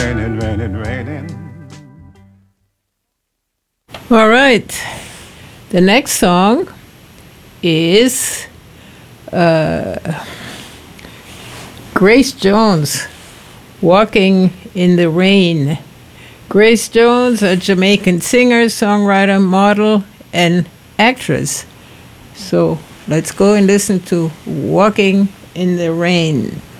Raining, raining, raining. All right. The next song is Grace Jones, Walking in the Rain. Grace Jones, a Jamaican singer, songwriter, model, and actress. So let's go and listen to Walking in the Rain.